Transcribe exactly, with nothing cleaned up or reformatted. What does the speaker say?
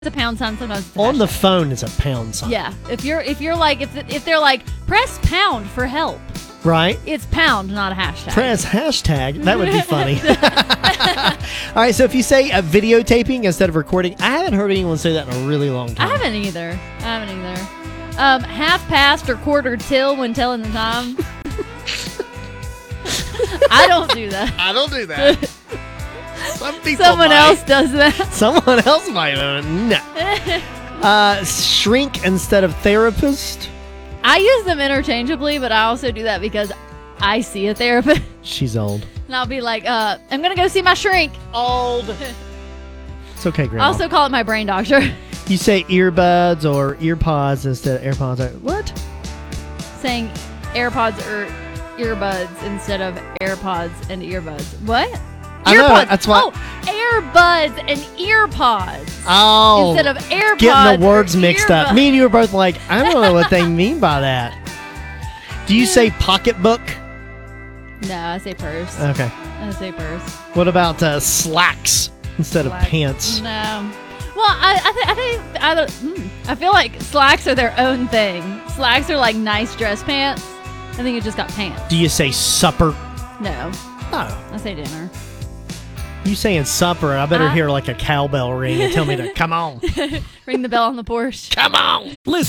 a pound sign, sometimes it's a On the hashtag. phone is a pound sign. Yeah, if you're if you're like if if they're like press pound for help, Right? it's pound, not a hashtag. Press hashtag. That would be funny. All right, so if you say uh, videotaping instead of recording, I haven't heard anyone say that in a really long I time. haven't either. I haven't either. Um, half past or quarter till when telling the time. I don't do that. I don't do that. Some people Someone might. else does that. Someone else might. Uh, no. Uh, shrink instead of therapist. I use them interchangeably, but I also do that because I see a therapist. She's old. And I'll be like, uh, I'm going to go see my shrink. Old. It's okay, I Grandma. also call it my brain doctor. You say earbuds or earpods instead of AirPods. What? Saying AirPods or earbuds instead of AirPods and earbuds. What? I know, Earpods. that's why- Oh, AirBuds and earpods. Oh. Instead of AirPods. Getting the words or mixed up. earbuds. Me and you were both like, I don't know what they mean by that. Do you say pocketbook? No, I say purse. Okay. I say purse. What about uh, slacks instead of Slacks. pants? No. Well, I I, th- I think I don't. Mm, I feel like slacks are their own thing. Slacks are like nice dress pants. I think you just got pants. Do you say supper? No, Oh. I say dinner. You saying supper, I better I- hear like a cowbell ring and tell me to come on. Ring the bell on the Porsche. Come on. Listen.